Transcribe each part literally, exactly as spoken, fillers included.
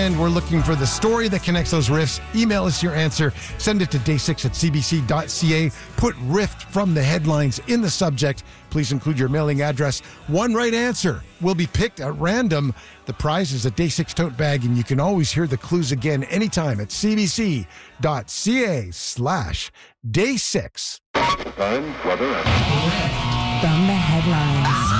and we're looking for the story that connects those riffs. Email us your answer. Send it to day six at c b c dot c a. Put riff from the headlines in the subject. Please include your mailing address. One right answer will be picked at random. The prize is a Day six tote bag, and you can always hear the clues again anytime at c b c dot c a slash day six. Time, weather, and... From the headlines.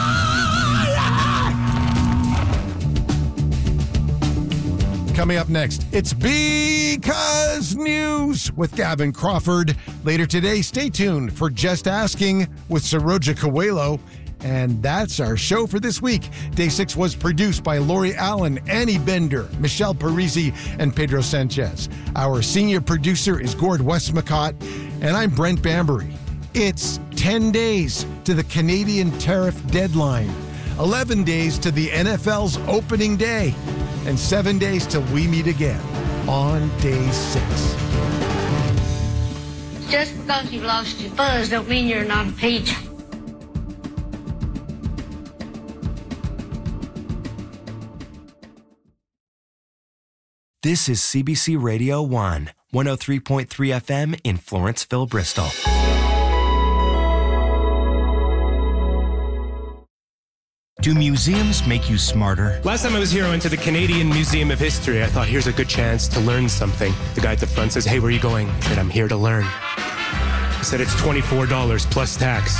Coming up next, it's Because News with Gavin Crawford. Later today, stay tuned for Just Asking with Saroja Kawelo. And that's our show for this week. Day six was produced by Lori Allen, Annie Bender, Michelle Parisi, and Pedro Sanchez. Our senior producer is Gord Westmacott, and I'm Brent Bambury. It's ten days to the Canadian tariff deadline, eleven days to the N F L's opening day, and seven days till we meet again on day six. Just because you've lost your buzz don't mean you're not a peach. This is C B C Radio one, one oh three point three F M in Florenceville, Bristol. Do museums make you smarter? Last time I was here, I went to the Canadian Museum of History. I thought, here's a good chance to learn something. The guy at the front says, hey, where are you going? I said, I'm here to learn. He said, it's twenty-four dollars plus tax.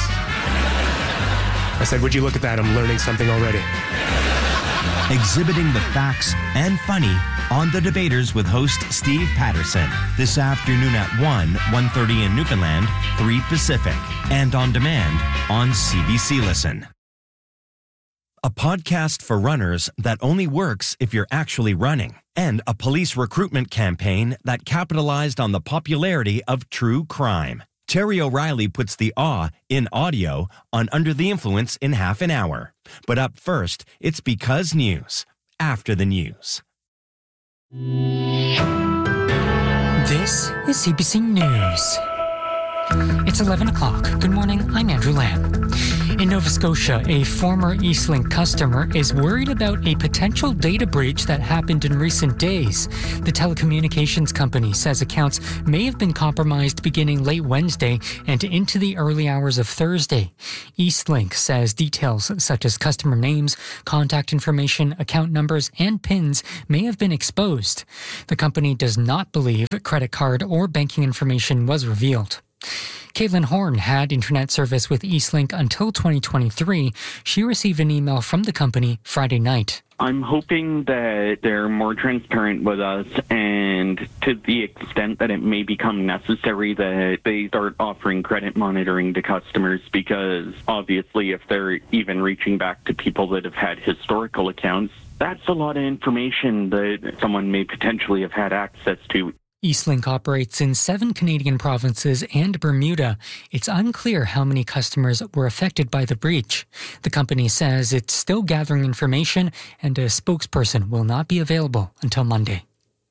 I said, would you look at that? I'm learning something already. Exhibiting the facts and funny on The Debaters with host Steve Patterson. This afternoon at one, one thirty in Newfoundland, three Pacific. And on demand on C B C Listen. A podcast for runners that only works if you're actually running. And a police recruitment campaign that capitalized on the popularity of true crime. Terry O'Reilly puts the awe in audio on Under the Influence in half an hour. But up first, it's Because News. After the news. This is C B C News. It's eleven o'clock. Good morning, I'm Andrew Lamb. In Nova Scotia, a former Eastlink customer is worried about a potential data breach that happened in recent days. The telecommunications company says accounts may have been compromised beginning late Wednesday and into the early hours of Thursday. Eastlink says details such as customer names, contact information, account numbers, and PINs may have been exposed. The company does not believe credit card or banking information was revealed. Caitlin Horn had internet service with Eastlink until twenty twenty-three. She received an email from the company Friday night. I'm hoping that they're more transparent with us, and to the extent that it may become necessary that they start offering credit monitoring to customers, because obviously if they're even reaching back to people that have had historical accounts, that's a lot of information that someone may potentially have had access to. Eastlink operates in seven Canadian provinces and Bermuda. It's unclear how many customers were affected by the breach. The company says it's still gathering information and a spokesperson will not be available until Monday.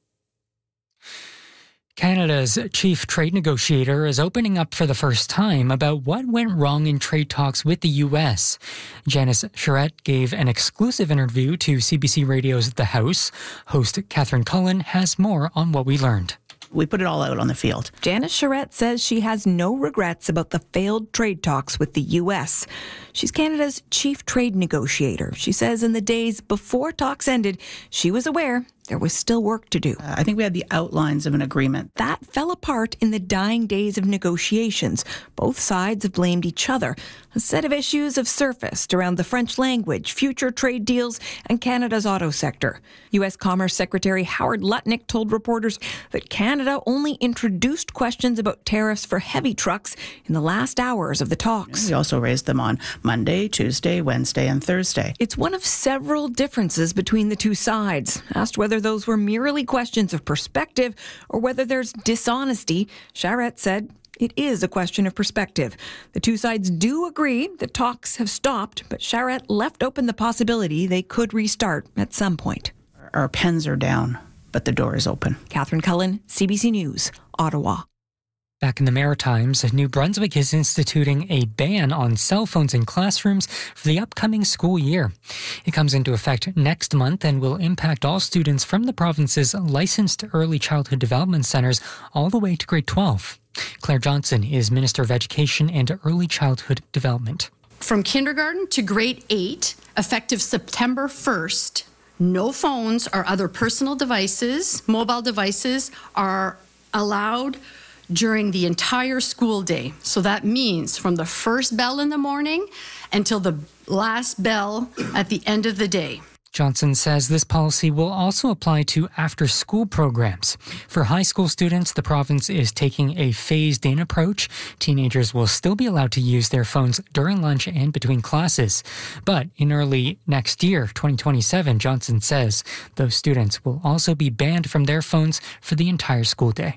Canada's chief trade negotiator is opening up for the first time about what went wrong in trade talks with the U S. Janice Charette gave an exclusive interview to C B C Radio's The House. Host Catherine Cullen has more on what we learned. We put it all out on the field. Janice Charette says she has no regrets about the failed trade talks with the U S. She's Canada's chief trade negotiator. She says in the days before talks ended, she was aware there was still work to do. Uh, I think we had the outlines of an agreement. That fell apart in the dying days of negotiations. Both sides have blamed each other. A set of issues have surfaced around the French language, future trade deals, and Canada's auto sector. U S Commerce Secretary Howard Lutnick told reporters that Canada only introduced questions about tariffs for heavy trucks in the last hours of the talks. We also raised them on Monday, Tuesday, Wednesday, and Thursday. It's one of several differences between the two sides. Asked whether those were merely questions of perspective or whether there's dishonesty, Charette said it is a question of perspective. The two sides do agree that talks have stopped, but Charette left open the possibility they could restart at some point. Our pens are down, but the door is open. Catherine Cullen, C B C News, Ottawa. Back in the Maritimes, New Brunswick is instituting a ban on cell phones in classrooms for the upcoming school year. It comes into effect next month and will impact all students from the province's licensed early childhood development centres all the way to grade twelve. Claire Johnson is Minister of Education and Early Childhood Development. From kindergarten to grade eight, effective September first, no phones or other personal devices, mobile devices, are allowed during the entire school day. So that means from the first bell in the morning until the last bell at the end of the day. Johnson says this policy will also apply to after-school programs. For high school students, the province is taking a phased-in approach. Teenagers will still be allowed to use their phones during lunch and between classes. But in early next year, twenty twenty-seven, Johnson says those students will also be banned from their phones for the entire school day.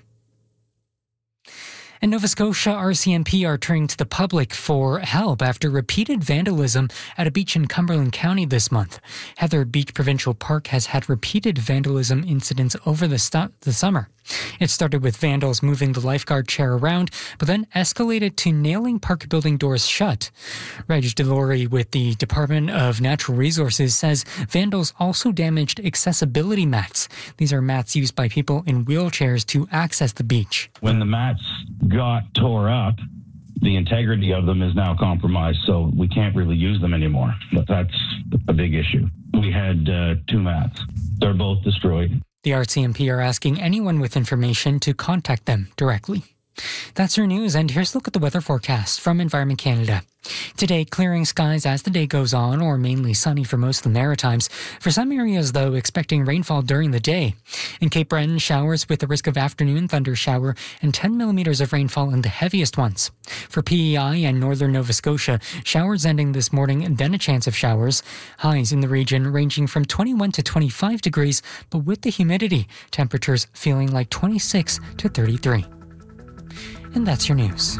In Nova Scotia, R C M P are turning to the public for help after repeated vandalism at a beach in Cumberland County this month. Heather Beach Provincial Park has had repeated vandalism incidents over the, st- the summer. It started with vandals moving the lifeguard chair around, but then escalated to nailing park building doors shut. Reg Delory with the Department of Natural Resources says vandals also damaged accessibility mats. These are mats used by people in wheelchairs to access the beach. When the mats got tore up, the integrity of them is now compromised, so we can't really use them anymore. But that's a big issue. We had uh, two mats. They're both destroyed. The R C M P are asking anyone with information to contact them directly. That's your news, and here's a look at the weather forecast from Environment Canada. Today, clearing skies as the day goes on, or mainly sunny for most of the Maritimes. For some areas, though, expecting rainfall during the day. In Cape Breton, showers with the risk of afternoon thunder shower and ten millimeters of rainfall in the heaviest ones. For P E I and northern Nova Scotia, showers ending this morning and then a chance of showers. Highs in the region ranging from twenty-one to twenty-five degrees, but with the humidity, temperatures feeling like twenty-six to thirty-three. And that's your news.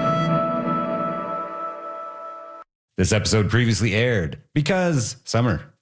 This episode previously aired because summer.